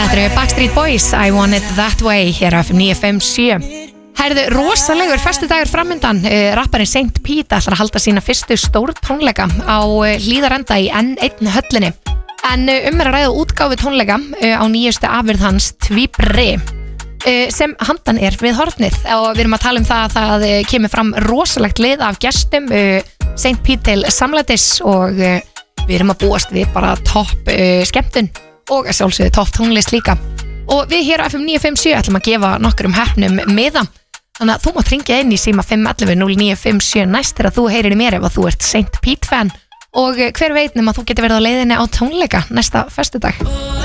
Þetta eru Backstreet Boys, I Want It That Way, hér á FM 957. Herðu, rosalegur föstudagur framundan. Rapparinn Saint Pete ætlar að halda sína fyrstu stórtónleika á Hlíðarenda í N1 höllinni. En er að ræða útgáfu tónleika á nýjustu afurð hans Tvíbri, sem handan er við hornið. Og við erum að tala um það að það kemur fram rosalegt lið af gestum, Saint Pete til samlætis, og við erum að búast við bara topp skemmtun og sjálfsögðu topp tónlist líka. Og við hér á FM 957 ætlum að gefa nokkurum heppnum miða. Þannig að þú mátt hringja inn í síma 511-0957 næst þegar þú heyrir í mér ef að þú ert Saint Pete fan. Og hver veit nema þú getur verið á leiðinni á tónleika næsta föstudag.